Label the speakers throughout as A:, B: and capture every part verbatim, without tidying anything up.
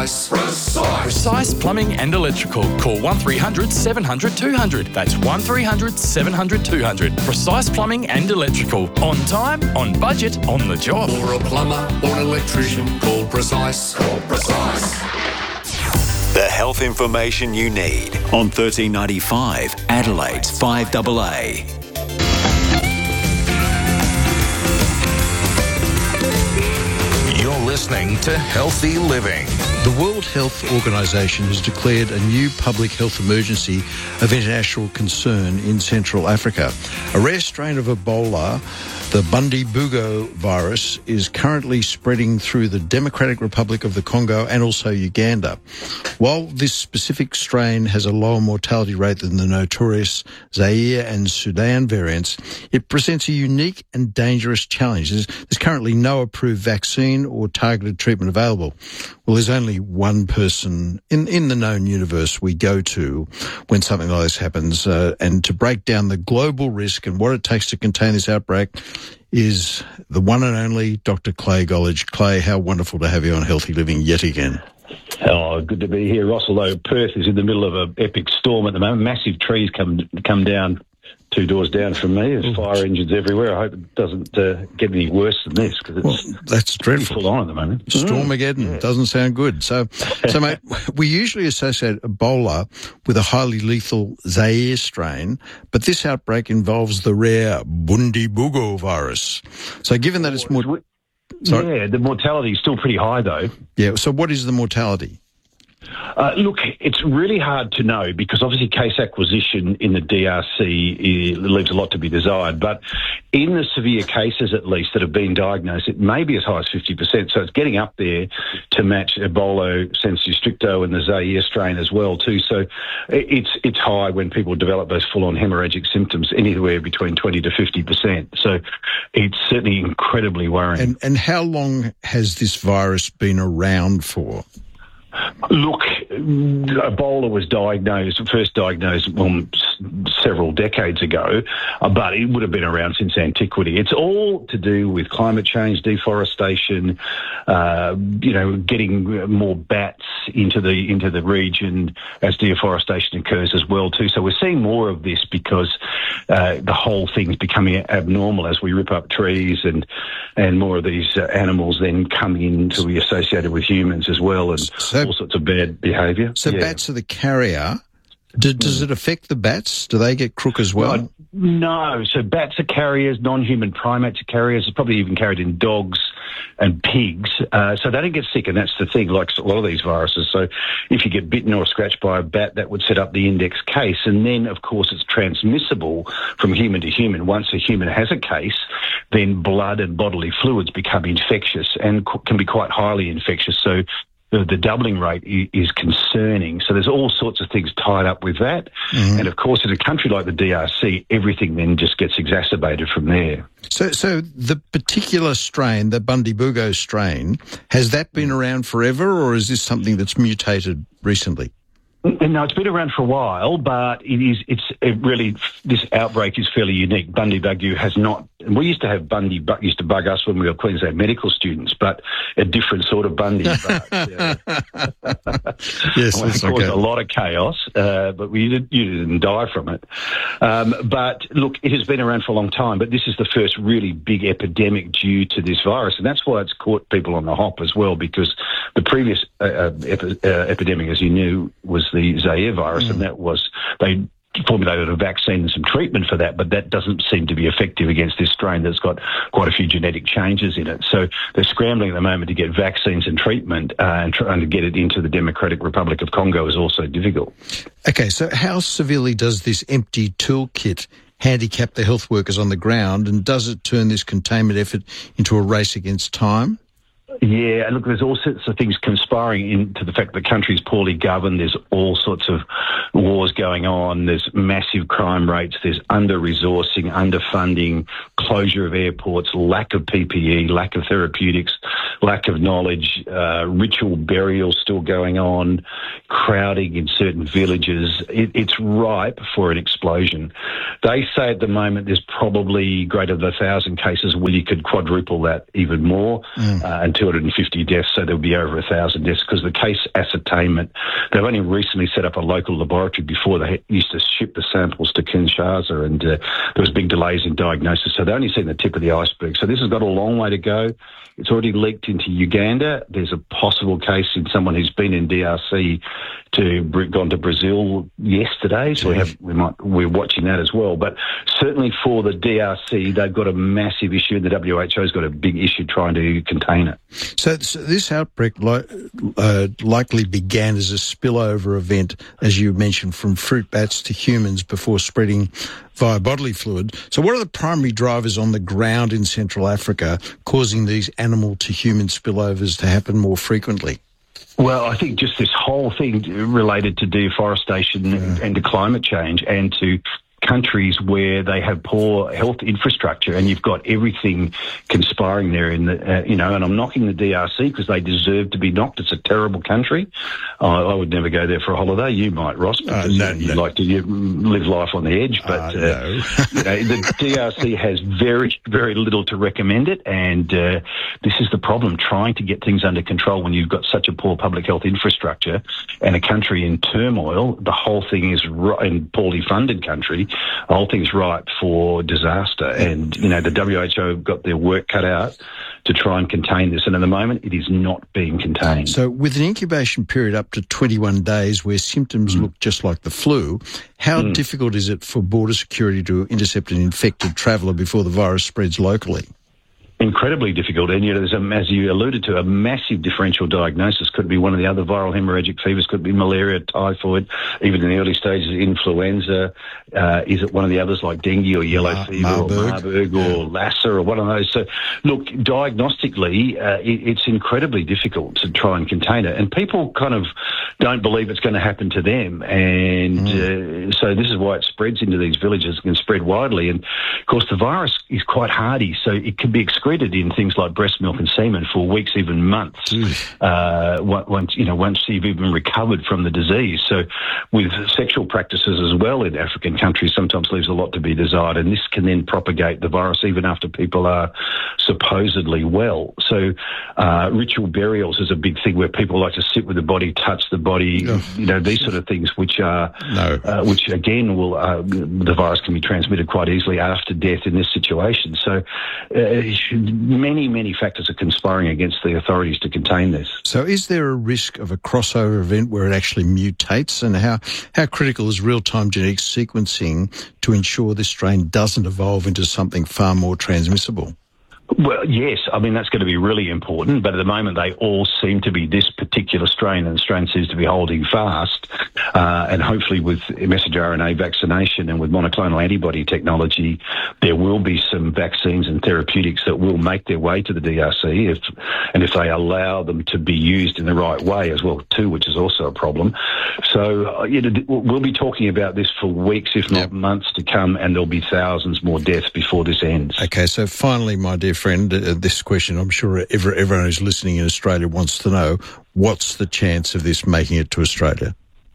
A: Precise. Precise.
B: Precise Plumbing and Electrical. Call one three hundred seven hundred two hundred. That's one three hundred seven hundred two hundred. Precise Plumbing and Electrical. On time, on budget, on the job.
A: For a plumber or an electrician, call Precise. Call Precise.
C: The health information you need on thirteen ninety-five Adelaide's five A A.
D: You're listening to Healthy Living.
E: The World Health Organization has declared a new public health emergency of international concern in Central Africa. A rare strain of Ebola, the Bundibugyo virus, is currently spreading through the Democratic Republic of the Congo and also Uganda. While this specific strain has a lower mortality rate than the notorious Zaire and Sudan variants, it presents a unique and dangerous challenge. There's, there's currently no approved vaccine or targeted treatment available. Well, there's only one person in, in the known universe we go to when something like this happens. Uh, and to break down the global risk and what it takes to contain this outbreak is the one and only Doctor Clay Golledge. Clay, how wonderful to have you on Healthy Living yet again.
F: Oh, good to be here, Ross. Although Perth is in the middle of an epic storm at the moment. Massive trees come come down two doors down from me. There's fire engines everywhere. I hope it doesn't uh, get any worse than this, because it's
E: well, that's dreadful.
F: Full on at the moment.
E: Stormageddon yeah. Doesn't sound good. So, so mate, we usually associate Ebola with a highly lethal Zaire strain, but this outbreak involves the rare Bundibugyo virus. So, given that it's more,
F: sorry? yeah, the mortality is still pretty high, though.
E: Yeah. So, what is the mortality?
F: Uh, look, it's really hard to know because obviously case acquisition in the D R C leaves a lot to be desired. But in the severe cases, at least, that have been diagnosed, it may be as high as fifty percent. So it's getting up there to match Ebola, sensu stricto, and the Zaire strain as well, too. So it's it's high when people develop those full-on hemorrhagic symptoms, anywhere between twenty to fifty percent. So it's certainly incredibly worrying.
E: And, and how long has this virus been around for?
F: Look, Ebola was diagnosed, first diagnosed um, several decades ago, uh, but it would have been around since antiquity. It's all to do with climate change, deforestation, uh, you know, getting more bats into the into the region as deforestation occurs as well too. So we're seeing more of this because uh, the whole thing's becoming abnormal as we rip up trees, and and more of these uh, animals then come in to be associated with humans as well, and
E: so,
F: all sorts of bad behaviour.
E: So yeah. Bats are the carrier. Do, does it affect the bats? Do they get crook as well?
F: well? No. So bats are carriers, non-human primates are carriers. It's probably even carried in dogs and pigs. Uh, so they don't get sick, and that's the thing, like a lot of these viruses. So if you get bitten or scratched by a bat, that would set up the index case. And then, of course, it's transmissible from human to human. Once a human has a case, then blood and bodily fluids become infectious and can be quite highly infectious. So The, the doubling rate is concerning. So there's all sorts of things tied up with that. Mm-hmm. And, of course, in a country like the D R C, everything then just gets exacerbated from there.
E: So so the particular strain, the Bundibugyo strain, has that been around forever, or is this something that's mutated recently?
F: No, it's been around for a while, but it is, it's it really, this outbreak is fairly unique. Bundibugyo has not, we used to have Bundy, but used to bug us when we were Queensland medical students, but a different sort of Bundy. But, yeah.
E: Yes,
F: it
E: caused
F: okay.
E: a
F: lot of chaos, uh, but we didn't, you didn't die from it. Um, but look, it has been around for a long time, but this is the first really big epidemic due to this virus, and that's why it's caught people on the hop as well, because the previous uh, epi- uh, epidemic, as you knew, was the Zaire virus, mm. and that was, they formulated a vaccine and some treatment for that, but that doesn't seem to be effective against this strain that's got quite a few genetic changes in it. So they're scrambling at the moment to get vaccines and treatment, uh, and trying to get it into the Democratic Republic of Congo is also difficult.
E: Okay, so how severely does this empty toolkit handicap the health workers on the ground, and does it turn this containment effort into a race against time?
F: Yeah, and look, there's all sorts of things conspiring into the fact that the country's poorly governed. There's all sorts of wars going on. There's massive crime rates. There's under-resourcing, underfunding, closure of airports, lack of P P E, lack of therapeutics, lack of knowledge, uh, ritual burials still going on, crowding in certain villages. It, it's ripe for an explosion. They say at the moment there's probably greater than a thousand cases. Well, you could quadruple that even more mm. uh, until two hundred fifty deaths, so there'll be over one thousand deaths because the case ascertainment, they've only recently set up a local laboratory. Before they used to ship the samples to Kinshasa, and uh, there was big delays in diagnosis, so they've only seen the tip of the iceberg. So this has got a long way to go. It's already leaked into Uganda. There's a possible case in someone who's been in D R C to gone to Brazil yesterday, so we have we might we're watching that as well. But certainly for the D R C, they've got a massive issue. The W H O's got a big issue trying to contain it.
E: So, so this outbreak li- uh, likely began as a spillover event, as you mentioned, from fruit bats to humans before spreading via bodily fluid. So what are the primary drivers on the ground in Central Africa causing these animal to human spillovers to happen more frequently?
F: Well, I think just this whole thing related to deforestation yeah. and to climate change and to countries where they have poor health infrastructure, and you've got everything conspiring there in the, uh, you know, and I'm knocking the D R C because they deserve to be knocked. It's a terrible country. Uh, I would never go there for a holiday. You might, Ross, because uh, no, you no. like to you live life on the edge, but uh,
E: uh, no.
F: you know, the D R C has very, very little to recommend it, and uh, this is the problem, trying to get things under control when you've got such a poor public health infrastructure and a country in turmoil. The whole thing is, and poorly funded country, the whole thing's ripe for disaster. And, you know, the W H O got their work cut out to try and contain this. And at the moment, it is not being contained.
E: So with an incubation period up to twenty-one days where symptoms mm. look just like the flu, how mm. difficult is it for border security to intercept an infected traveller before the virus spreads locally?
F: Incredibly difficult, and you know, there's a, as you alluded to, a massive differential diagnosis. Could be one of the other viral hemorrhagic fevers, could be malaria, typhoid, even in the early stages, influenza. Uh, is it one of the others like dengue or yellow Mar- fever Marburg. or Marburg yeah. or Lassa or one of those? So, look, diagnostically, uh, it, it's incredibly difficult to try and contain it, and people kind of don't believe it's going to happen to them, and mm. uh, so this is why it spreads into these villages and can spread widely. And of course, the virus is quite hardy, so it can be excreted in things like breast milk and semen for weeks, even months. Uh, once you know, once you've even recovered from the disease. So, with sexual practices as well in African countries, sometimes leaves a lot to be desired, and this can then propagate the virus even after people are supposedly well. So, uh, ritual burials is a big thing where people like to sit with the body, touch the body, oh. you know, these sort of things, which are,
E: no.
F: uh, which again will uh, the virus can be transmitted quite easily after death in this situation. So. Uh, Many, many factors are conspiring against the authorities to contain this.
E: So is there a risk of a crossover event where it actually mutates? And how, how critical is real-time genetic sequencing to ensure this strain doesn't evolve into something far more transmissible?
F: Well, yes. I mean, that's going to be really important. But at the moment, they all seem to be this particular strain, and the strain seems to be holding fast. Uh, and hopefully with messenger R N A vaccination and with monoclonal antibody technology, there will be some vaccines and therapeutics that will make their way to the D R C, if, and if they allow them to be used in the right way as well, too, which is also a problem. So uh, you know, we'll be talking about this for weeks, if not yep. months to come, and there'll be thousands more deaths before this ends.
E: Okay, so finally, my dear friend, uh, this question I'm sure every, everyone who's listening in Australia wants to know, what's the chance of this making it to Australia?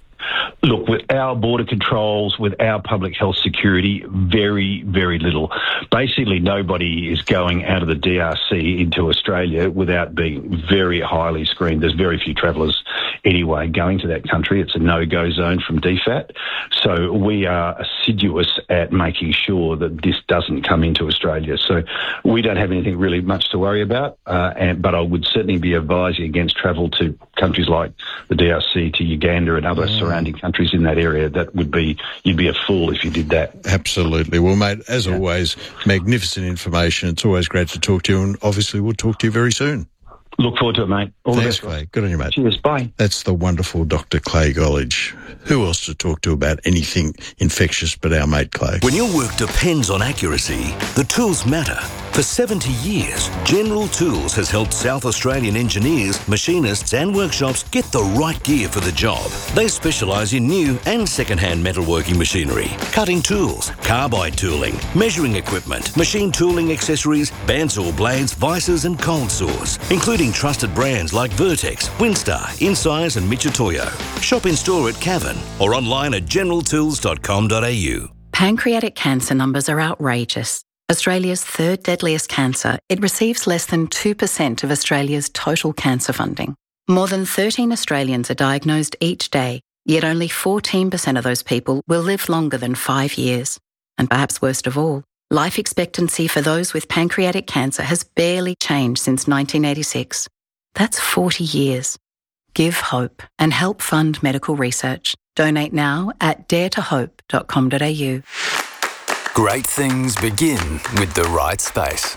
F: Look, with our border controls, with our public health security, very, very little. Basically, nobody is going out of the D R C into Australia without being very highly screened. There's very few travellers anyway going to that country. It's a no-go zone from D FAT. So we are assiduous at making sure that this doesn't come into Australia. So we don't have anything really much to worry about, uh, and, but I would certainly be advising against travel to countries like the D R C, to Uganda and other mm. surrounding countries in that area. That would be, you'd be a fool if you did that.
E: Absolutely. Well, mate, as yeah. always, magnificent information. It's always great to talk to you, and obviously we'll talk to you very soon.
F: Look forward to it, mate. All
E: Thanks,
F: the best.
E: Clay. Good on you, mate.
F: Cheers. Bye.
E: That's the wonderful Doctor Clay Gollidge. Who else to talk to about anything infectious but our mate Clay?
G: When your work depends on accuracy, the tools matter. For seventy years, General Tools has helped South Australian engineers, machinists and workshops get the right gear for the job. They specialise in new and second-hand metalworking machinery, cutting tools, carbide tooling, measuring equipment, machine tooling accessories, bandsaw blades, vices and cold saws, including trusted brands like Vertex, Winstar, Insize and Michitoyo. Shop in store at Cavan or online at general tools dot com dot a u.
H: Pancreatic cancer numbers are outrageous. Australia's third deadliest cancer, it receives less than two percent of Australia's total cancer funding. More than thirteen Australians are diagnosed each day, yet only fourteen percent of those people will live longer than five years. And perhaps worst of all, life expectancy for those with pancreatic cancer has barely changed since nineteen eighty-six. That's forty years. Give hope and help fund medical research. Donate now at dare to hope dot com dot a u.
I: Great things begin with the right space.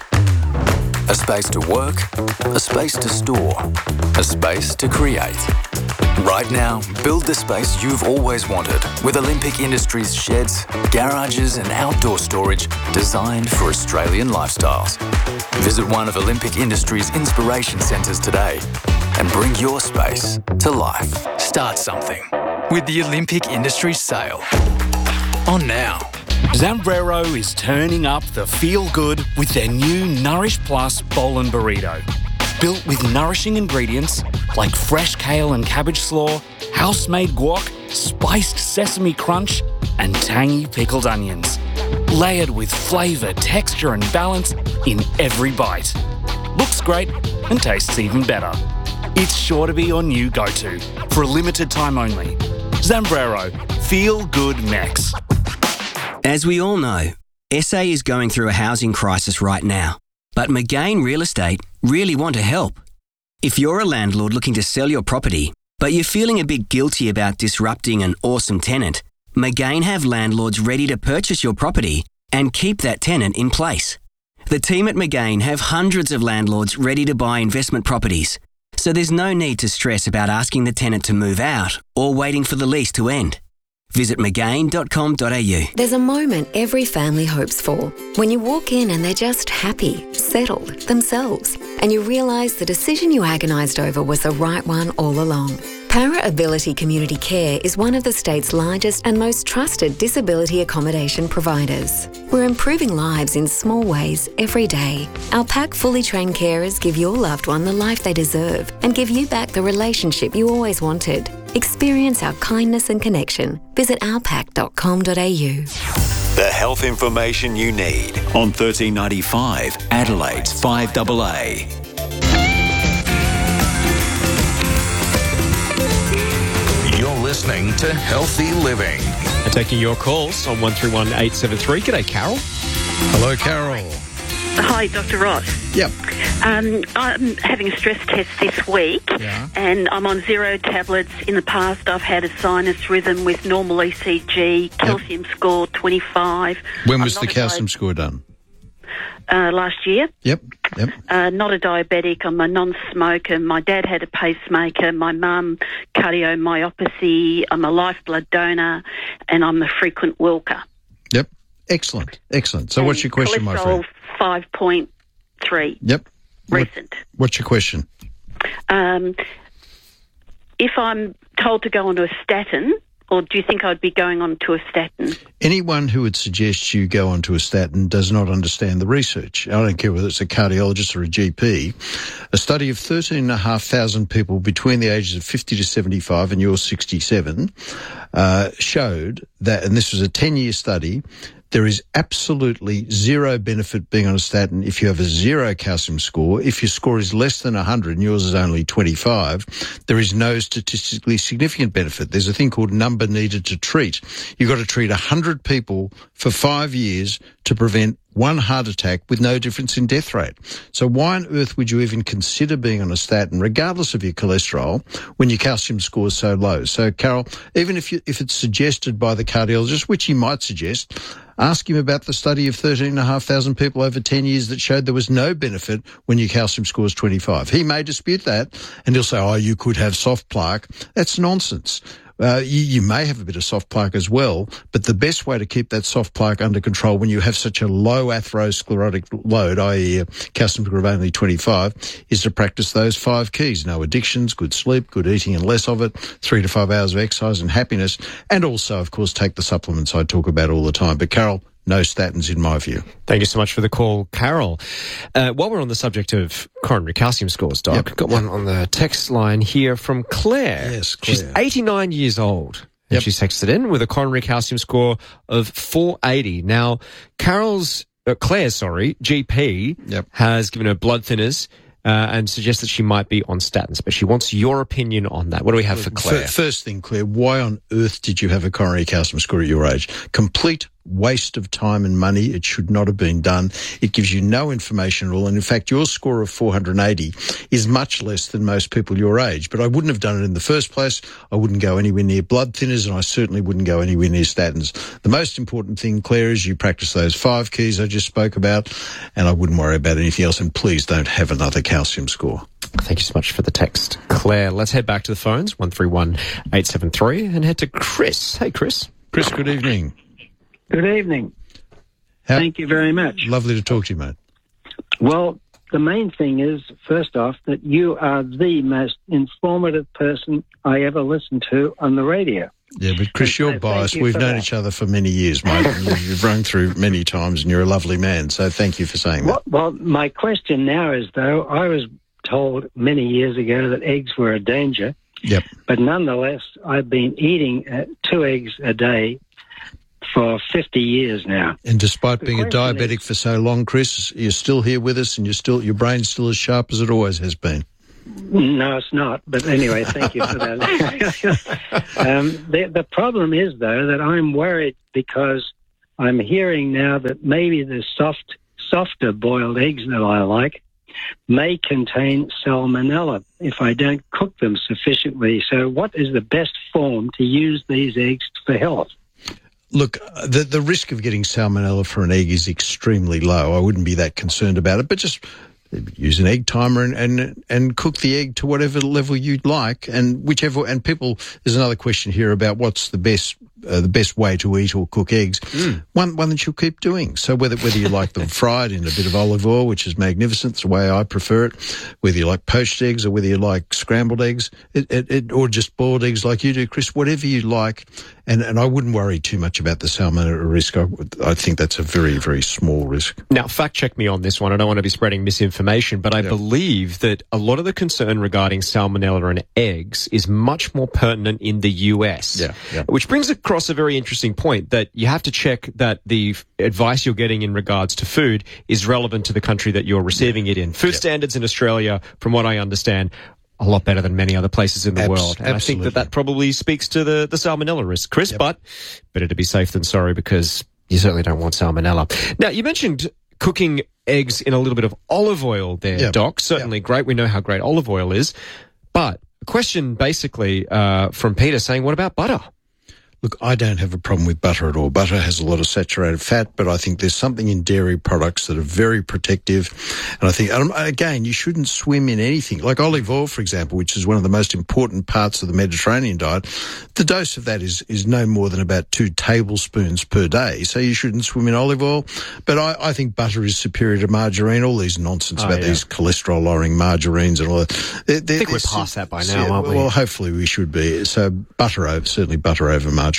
I: A space to work, a space to store, a space to create. Right now, build the space you've always wanted with Olympic Industries sheds, garages and outdoor storage designed for Australian lifestyles. Visit one of Olympic Industries' inspiration centres today and bring your space to life. Start something with the Olympic Industries sale. On now.
J: Zambrero is turning up the feel-good with their new Nourish Plus Bowl and Burrito. Built with nourishing ingredients like fresh kale and cabbage slaw, house-made guac, spiced sesame crunch, and tangy pickled onions. Layered with flavour, texture and balance in every bite. Looks great and tastes even better. It's sure to be your new go-to for a limited time only. Zambrero, feel good Mex.
K: As we all know, S A is going through a housing crisis right now, but McGain Real Estate really want to help. If you're a landlord looking to sell your property, but you're feeling a bit guilty about disrupting an awesome tenant, McGain have landlords ready to purchase your property and keep that tenant in place. The team at McGain have hundreds of landlords ready to buy investment properties, so there's no need to stress about asking the tenant to move out or waiting for the lease to end. Visit mcgain dot com dot a u.
L: There's a moment every family hopes for. When you walk in and they're just happy, settled, themselves, and you realise the decision you agonised over was the right one all along. Para Ability Community Care is one of the state's largest and most trusted disability accommodation providers. We're improving lives in small ways every day. Our PAC fully trained carers give your loved one the life they deserve and give you back the relationship you always wanted. Experience our kindness and connection. Visit our pac dot com dot a u.
C: The health information you need on thirteen ninety-five Adelaide's five A A.
D: You're listening to Healthy Living.
M: And taking your calls on one three one eight seven three. G'day, Carol.
E: Hello, Carol.
N: Hi, Doctor Ross.
E: Yep.
N: Um, I'm having a stress test this week,
E: yeah.
N: and I'm on zero tablets. In the past, I've had a sinus rhythm with normal E C G, calcium yep. score twenty-five.
E: When was the calcium di- score done?
N: Uh, last year.
E: Yep, yep.
N: Uh, not a diabetic. I'm a non-smoker. My dad had a pacemaker. My mum, cardiomyopathy. I'm a life blood donor, and I'm a frequent walker.
E: Yep. Excellent, excellent. So, and what's your question, my friend?
N: Five point three.
E: Yep.
N: Recent.
E: What, what's your question?
N: Um, if I'm told to go onto a statin, or do you think I'd be going on to a statin?
E: Anyone who would suggest you go onto a statin does not understand the research. I don't care whether it's a cardiologist or a G P. A study of thirteen thousand five hundred people between the ages of fifty to seventy-five, and you're sixty-seven, uh, showed that, and this was a ten-year study, there is absolutely zero benefit being on a statin if you have a zero calcium score. If your score is less than one hundred and yours is only twenty-five, there is no statistically significant benefit. There's a thing called number needed to treat. You've got to treat one hundred people for five years to prevent one heart attack with no difference in death rate. So why on earth would you even consider being on a statin, regardless of your cholesterol, when your calcium score is so low? So, Carol, even if you, if it's suggested by the cardiologist, which he might suggest, ask him about the study of thirteen thousand five hundred people over ten years that showed there was no benefit when your calcium score is twenty-five. He may dispute that, and he'll say, oh, you could have soft plaque. That's nonsense. Uh, you, you may have a bit of soft plaque as well, but the best way to keep that soft plaque under control when you have such a low atherosclerotic load, that is a calcium score of only twenty-five, is to practice those five keys. No addictions, good sleep, good eating and less of it, three to five hours of exercise and happiness, and also, of course, take the supplements I talk about all the time. But, Carol, no statins in my view.
M: Thank you so much for the call, Carol. Uh, while we're on the subject of coronary calcium scores, Doc, yep. got one on the text line here from Claire.
E: Yes, Claire.
M: She's eighty-nine years old. And
E: yep.
M: she's texted in with a coronary calcium score of four eighty. Now, Carol's uh, Claire, sorry, G P
E: yep.
M: has given her blood thinners uh, and suggests that she might be on statins, but she wants your opinion on that. What do we have for Claire?
E: First thing, Claire, why on earth did you have a coronary calcium score at your age? Complete waste of time and money. It should not have been done. It gives you no information at all. And in fact, your score of four hundred eighty is much less than most people your age. But I wouldn't have done it in the first place. I wouldn't go anywhere near blood thinners, and I certainly wouldn't go anywhere near statins. The most important thing, Claire, is you practice those five keys I just spoke about, and I wouldn't worry about anything else. And please don't have another calcium score.
M: Thank you so much for the text, Claire. Let's head back to the phones, one three one eight seven three, and head to Chris. Hey, Chris.
E: Chris, good evening.
O: Good evening.
E: How,
O: Thank you very much.
E: Lovely to talk to you, mate.
O: Well, the main thing is, first off, that you are the most informative person I ever listened to on the radio.
E: Yeah, but Chris, you're biased.
O: You
E: We've known
O: that.
E: each other for many years, mate. And you've, you've rung through many times, and you're a lovely man. So thank you for saying that.
O: Well, well, my question now is, though, I was told many years ago that eggs were a danger.
E: Yep.
O: But nonetheless, I've been eating uh, two eggs a day for fifty years now.
E: And despite
O: The
E: being a
O: question
E: diabetic for so long, Chris, you're still here with us, and you're still your brain's still as sharp as it always has been.
O: No, it's not. But anyway, thank you for that. um, the, the problem is, though, that I'm worried because I'm hearing now that maybe the soft, softer boiled eggs that I like may contain salmonella if I don't cook them sufficiently. So what is the best form to use these eggs for health?
E: Look, the the risk of getting salmonella for an egg is extremely low. I wouldn't be that concerned about it, but just use an egg timer and, and, and cook the egg to whatever level you'd like, and whichever. And people, there's another question here about what's the best uh, the best way to eat or cook eggs. Mm. One one that you'll keep doing. So whether whether you like them fried in a bit of olive oil, which is magnificent, it's the way I prefer it. Whether you like poached eggs or whether you like scrambled eggs, it, it, it, or just boiled eggs like you do, Chris. Whatever you like. And and I wouldn't worry too much about the salmonella risk. I, I think that's a very, very small risk.
M: Now, fact check me on this one. I don't want to be spreading misinformation, but I yep. believe that a lot of the concern regarding salmonella and eggs is much more pertinent in the U S.
E: Yeah, yeah.
M: Which brings across a very interesting point that you have to check that the advice you're getting in regards to food is relevant to the country that you're receiving it in. Food yep. standards in Australia, from what I understand, a lot better than many other places in the
E: Abs-
M: world. And absolutely. I think that that probably speaks to the, the salmonella risk, Chris, yep. but better to be safe than sorry because you certainly don't want salmonella. Now, you mentioned cooking eggs in a little bit of olive oil there,
E: yep.
M: Doc. Certainly yep. great. We know how great olive oil is. But a question basically uh, from Peter saying, what about butter?
E: Look, I don't have a problem with butter at all. Butter has a lot of saturated fat, but I think there's something in dairy products that are very protective. And I think, again, you shouldn't swim in anything. Like olive oil, for example, which is one of the most important parts of the Mediterranean diet, the dose of that is, is no more than about two tablespoons per day. So you shouldn't swim in olive oil. But I, I think butter is superior to margarine. All these nonsense oh, about yeah. these cholesterol-lowering margarines and all that. They're, they're,
M: I think we're past that by now,
E: yeah,
M: aren't we?
E: Well, hopefully we should be. So butter over, certainly butter over margarine.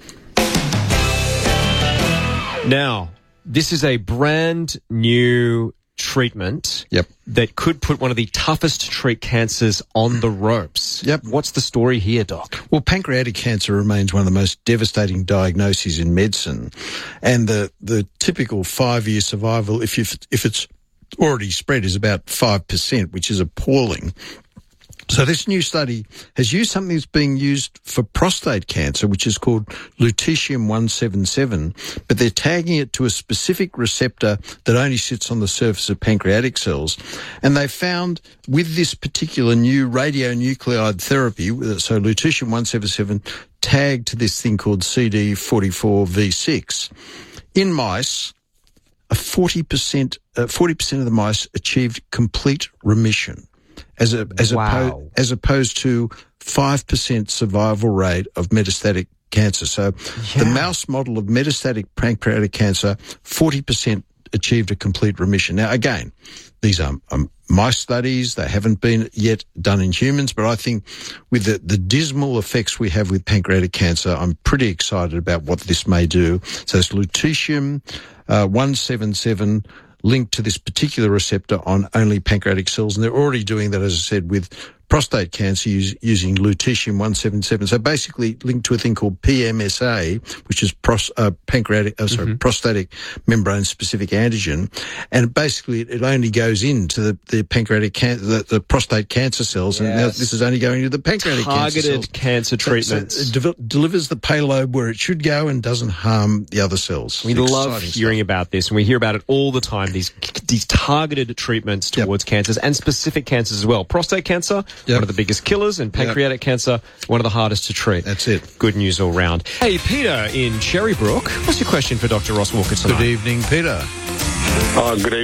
M: Now, this is a brand new treatment
E: yep.
M: that could put one of the toughest to treat cancers on the ropes.
E: Yep.
M: What's the story here, Doc?
E: Well, pancreatic cancer remains one of the most devastating diagnoses in medicine. And the, the typical five-year survival, if, you, if it's already spread, is about five percent, which is appalling. So this new study has used something that's being used for prostate cancer, which is called lutetium one seventy-seven, but they're tagging it to a specific receptor that only sits on the surface of pancreatic cells. And they found with this particular new radionuclide therapy, so lutetium one seventy-seven tagged to this thing called C D forty-four V six, in mice, a forty percent, uh, forty percent of the mice achieved complete remission. As a, as,
M: wow.
E: oppo- as opposed to five percent survival rate of metastatic cancer. So yeah. the mouse model of metastatic pancreatic cancer, forty percent achieved a complete remission. Now, again, these are um, mice studies. They haven't been yet done in humans, but I think with the, the dismal effects we have with pancreatic cancer, I'm pretty excited about what this may do. So it's lutetium uh, one seventy-seven linked to this particular receptor on only pancreatic cells. And they're already doing that, as I said, with prostate cancer us, using lutetium one seventy-seven. So basically linked to a thing called P M S A, which is pros, uh, pancreatic, uh, sorry, mm-hmm. prostatic membrane specific antigen. And basically it only goes into the, the pancreatic cancer, the, the prostate cancer cells. Yes. And now this is only going to the pancreatic
M: Targeted
E: cancer cells.
M: cancer treatments.
E: So, so it de- delivers the payload where it should go and doesn't harm the other cells.
M: We
E: it's
M: love hearing stuff. about this, and we hear about it all the time, these these targeted treatments towards yep. cancers and specific cancers as well. Prostate cancer, yep. one of the biggest killers, and pancreatic yep. cancer, one of the hardest to treat.
E: That's it.
M: Good news all round. Hey, Peter in Cherrybrook, what's your question for Doctor Ross Walker tonight?
E: Good evening, Peter.
P: Oh, good evening.